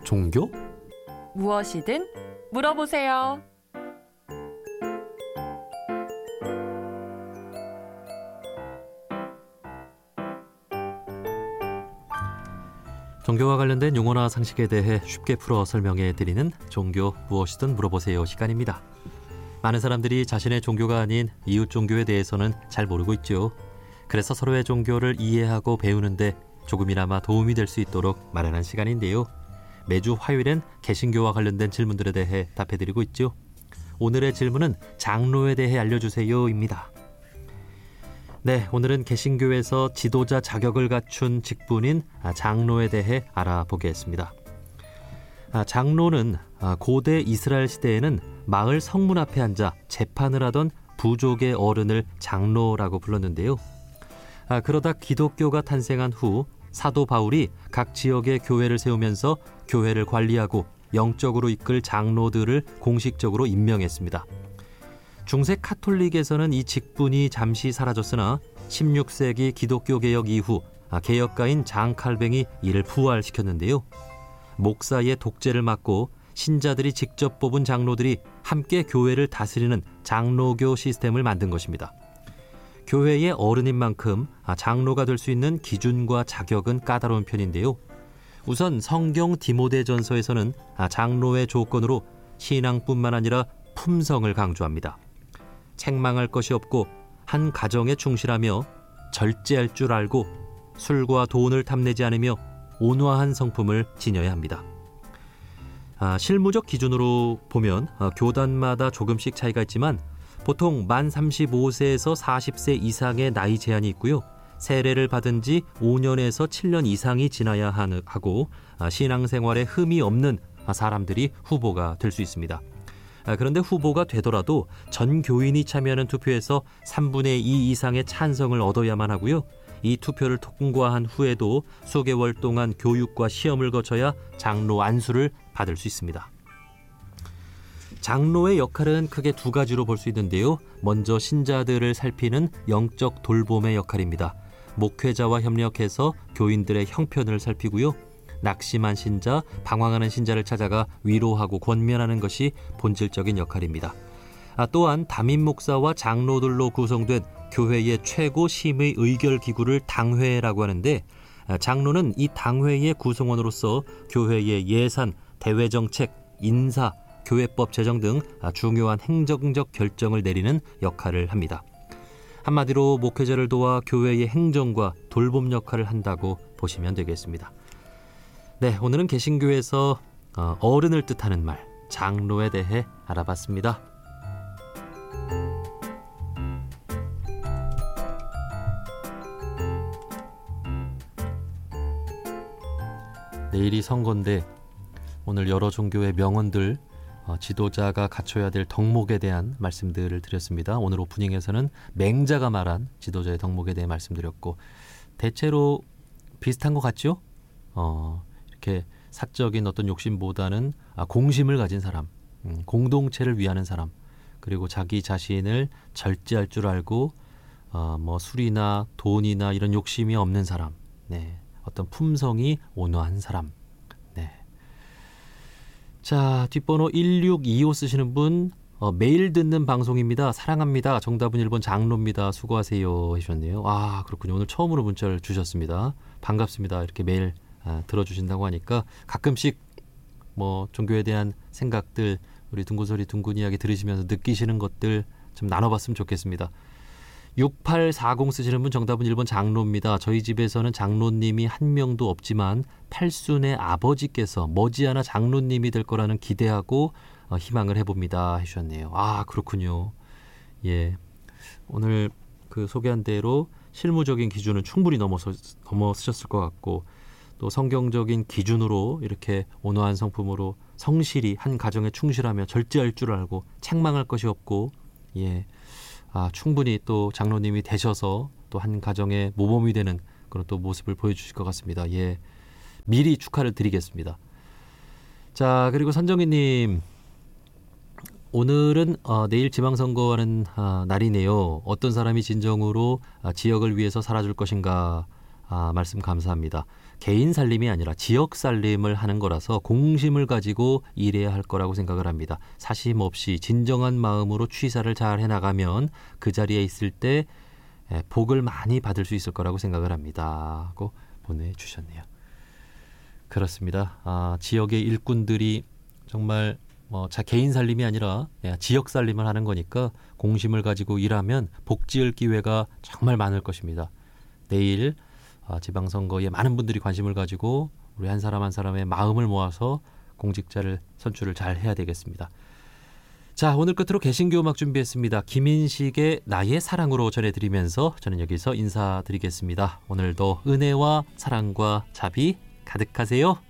종교? 무엇이든 물어보세요. 종교와 관련된 용어나 상식에 대해 쉽게 풀어 설명해 드리는 종교 무엇이든 물어보세요 시간입니다. 많은 사람들이 자신의 종교가 아닌 이웃 종교에 대해서는 잘 모르고 있죠. 그래서 서로의 종교를 이해하고 배우는데 조금이나마 도움이 될 수 있도록 마련한 시간인데요. 매주 화요일엔 개신교와 관련된 질문들에 대해 답해드리고 있죠. 오늘의 질문은 장로에 대해 알려주세요입니다. 네, 오늘은 개신교에서 지도자 자격을 갖춘 직분인 장로에 대해 알아보겠습니다. 장로는 고대 이스라엘 시대에는 마을 성문 앞에 앉아 재판을 하던 부족의 어른을 장로라고 불렀는데요. 그러다 기독교가 탄생한 후 사도 바울이 각 지역의 교회를 세우면서 교회를 관리하고 영적으로 이끌 장로들을 공식적으로 임명했습니다. 중세 카톨릭에서는 이 직분이 잠시 사라졌으나 16세기 기독교 개혁 이후 개혁가인 장 칼뱅이 이를 부활시켰는데요. 목사의 독재를 막고 신자들이 직접 뽑은 장로들이 함께 교회를 다스리는 장로교 시스템을 만든 것입니다. 교회의 어른인 만큼 장로가 될 수 있는 기준과 자격은 까다로운 편인데요. 우선 성경 디모데전서에서는 장로의 조건으로 신앙뿐만 아니라 품성을 강조합니다. 책망할 것이 없고 한 가정에 충실하며 절제할 줄 알고 술과 돈을 탐내지 않으며 온화한 성품을 지녀야 합니다. 실무적 기준으로 보면 교단마다 조금씩 차이가 있지만 보통 만 35세에서 40세 이상의 나이 제한이 있고요. 세례를 받은 지 5년에서 7년 이상이 지나야 하고 신앙생활에 흠이 없는 사람들이 후보가 될 수 있습니다. 그런데 후보가 되더라도 전 교인이 참여하는 투표에서 3분의 2 이상의 찬성을 얻어야만 하고요. 이 투표를 통과한 후에도 수개월 동안 교육과 시험을 거쳐야 장로 안수를 받을 수 있습니다. 장로의 역할은 크게 두 가지로 볼 수 있는데요. 먼저 신자들을 살피는 영적 돌봄의 역할입니다. 목회자와 협력해서 교인들의 형편을 살피고요. 낙심한 신자, 방황하는 신자를 찾아가 위로하고 권면하는 것이 본질적인 역할입니다. 또한 담임 목사와 장로들로 구성된 교회의 최고 심의 의결 기구를 당회라고 하는데 장로는 이 당회의 구성원으로서 교회의 예산, 대외정책, 인사, 교회법 제정 등 중요한 행정적 결정을 내리는 역할을 합니다. 한마디로 목회자를 도와 교회의 행정과 돌봄 역할을 한다고 보시면 되겠습니다. 네, 오늘은 개신교에서 어른을 뜻하는 말, 장로에 대해 알아봤습니다. 내일이 선거인데 오늘 여러 종교의 명언들, 지도자가 갖춰야 될 덕목에 대한 말씀들을 드렸습니다. 오늘 오프닝에서는 맹자가 말한 지도자의 덕목에 대해 말씀드렸고 대체로 비슷한 것 같죠? 이렇게 사적인 어떤 욕심보다는 공심을 가진 사람, 공동체를 위하는 사람, 그리고 자기 자신을 절제할 줄 알고 뭐 술이나 돈이나 이런 욕심이 없는 사람, 네, 어떤 품성이 온화한 사람. 네. 자, 뒷번호 1625 쓰시는 분, 매일 듣는 방송입니다. 사랑합니다. 정답은 1번 장로입니다. 수고하세요 하셨네요. 그렇군요. 오늘 처음으로 문자를 주셨습니다. 반갑습니다. 이렇게 매일 들어주신다고 하니까 가끔씩 뭐 종교에 대한 생각들, 우리 둥근소리 둥근 이야기 들으시면서 느끼시는 것들 좀 나눠봤으면 좋겠습니다. 6840 쓰시는 분, 정답은 1번 장로입니다. 저희 집에서는 장로님이 한 명도 없지만 팔순의 아버지께서 머지않아 장로님이 될 거라는 기대하고 희망을 해봅니다 해주셨네요. 그렇군요. 예, 오늘 그 소개한 대로 실무적인 기준은 충분히 넘어서셨을 것 같고 또 성경적인 기준으로 이렇게 온화한 성품으로 성실히 한 가정에 충실하며 절제할 줄 알고 책망할 것이 없고, 예, 충분히 또 장로님이 되셔서 또 한 가정의 모범이 되는 그런 또 모습을 보여주실 것 같습니다. 예, 미리 축하를 드리겠습니다. 자, 그리고 선정희님, 오늘은 내일 지방선거하는 날이네요. 어떤 사람이 진정으로 지역을 위해서 살아줄 것인가 말씀 감사합니다. 개인 살림이 아니라 지역 살림을 하는 거라서 공심을 가지고 일해야 할 거라고 생각을 합니다. 사심 없이 진정한 마음으로 취사를 잘 해나가면 그 자리에 있을 때 복을 많이 받을 수 있을 거라고 생각을 합니다. 하고 보내주셨네요. 그렇습니다. 지역의 일꾼들이 정말 개인 살림이 아니라 지역 살림을 하는 거니까 공심을 가지고 일하면 복 지을 기회가 정말 많을 것입니다. 내일 지방선거에 많은 분들이 관심을 가지고 우리 한 사람 한 사람의 마음을 모아서 공직자를 선출을 잘 해야 되겠습니다. 자, 오늘 끝으로 개신교 음악 준비했습니다. 김인식의 나의 사랑으로 전해드리면서 저는 여기서 인사드리겠습니다. 오늘도 은혜와 사랑과 자비 가득하세요.